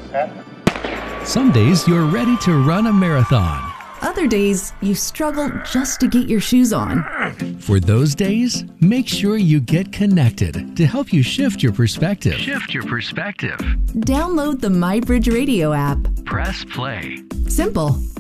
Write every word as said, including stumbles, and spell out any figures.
Some days you're ready to run a marathon. Other days, you struggle just to get your shoes on. For those days, make sure you get connected to help you shift your perspective. Shift your perspective. Download the MyBridge Radio app. Press play. Simple.